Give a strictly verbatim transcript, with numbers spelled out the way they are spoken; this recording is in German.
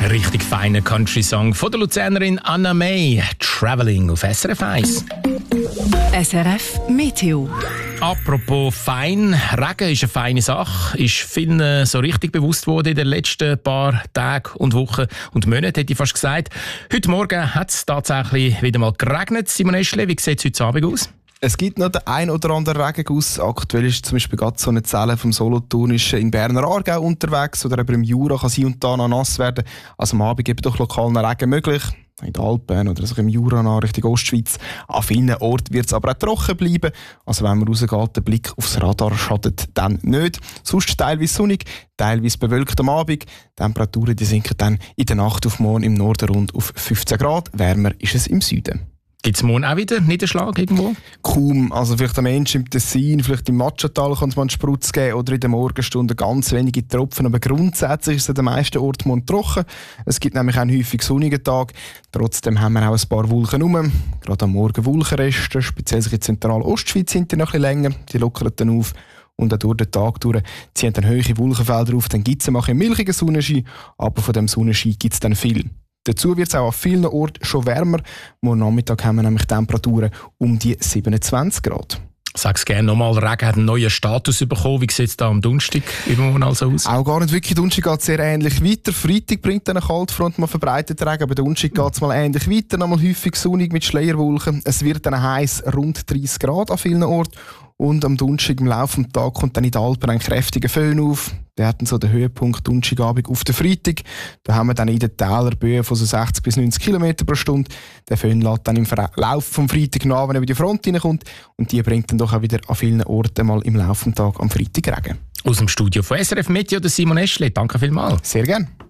richtig feiner Country-Song von der Luzernerin Anna May. «Travelling» auf S R F eins. S R F Meteo. Apropos fein, Regen ist eine feine Sache, ist vielen so richtig bewusst worden in den letzten paar Tagen und Wochen und Monaten, hätte ich fast gesagt. Heute Morgen hat es tatsächlich wieder mal geregnet. Simon Eschle, wie sieht es heute Abend aus? Es gibt noch den ein oder anderen Regenguss. Aktuell ist zum Beispiel gerade so eine Zelle vom Solothurn in Berner Aargau unterwegs oder eben im Jura kann sie und da noch nass werden. Also am Abend gibt es doch lokalen Regen möglich. In den Alpen oder also im Jura nach Richtung Ostschweiz. An vielen Orten wird es aber auch trocken bleiben. Also wenn man rausgeht, der Blick aufs Radar schadet dann nicht. Sonst teilweise sonnig, teilweise bewölkt am Abend. Die Temperaturen die sinken dann in der Nacht auf morgen im Norden rund auf fünfzehn Grad. Wärmer ist es im Süden. Gibt es morgen auch wieder Niederschlag irgendwo? Kaum. Also vielleicht am Ende im Tessin, vielleicht im Matschental kann es mal einen Sprutz geben oder in den Morgenstunden ganz wenige Tropfen. Aber grundsätzlich ist es an den meisten Orten morgen trocken. Es gibt nämlich auch einen häufig sonnigen Tag. Trotzdem haben wir auch ein paar Wolken rum. Gerade am Morgen Wolkenreste, speziell in der Zentral-Ostschweiz sind die noch ein bisschen länger. Die lockern dann auf. Und auch durch den Tag durch ziehen dann hohe Wolkenfelder auf. Dann gibt es einen milchigen Sonnenschein, aber von diesem Sonnenschein gibt es dann viel. Dazu wird es auch an vielen Orten schon wärmer. Morgen Nachmittag haben wir nämlich Temperaturen um die siebenundzwanzig Grad. Sag's gerne nochmal, der Regen hat einen neuen Status bekommen. Wie sieht es da am Donnerstag übermorgen also aus? Auch gar nicht wirklich. Donnerstag geht es sehr ähnlich weiter. Freitag bringt dann eine Kaltfront mal verbreitet Regen, aber Donnerstag geht es mal ähnlich weiter. Nochmal häufig sonnig mit Schleierwolken. Es wird dann heiß, rund dreißig Grad an vielen Orten. Und am Donnerstag im Laufe des Tages kommt dann in den Alpen ein kräftiger Föhn auf. Der hat dann so den Höhepunkt Donnerstagabend auf den Freitag. Da haben wir dann in den Tälern Böen von so sechzig bis neunzig Kilometer pro Stunde. Der Föhn lässt dann im Verlauf vom Freitag nach, wenn er über die Front reinkommt. Und die bringt dann doch auch wieder an vielen Orten mal im Laufe des Tages am Freitag Regen. Aus dem Studio von S R F Meteo, der Simon Eschle. Danke vielmals. Sehr gerne.